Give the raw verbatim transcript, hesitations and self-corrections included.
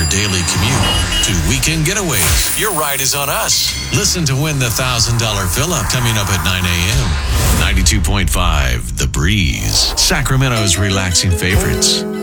daily commute to weekend getaways. Your ride is on us. Listen to win the one thousand dollars fill-up coming up at nine a.m. ninety-two point five The Breeze, Sacramento's relaxing favorites.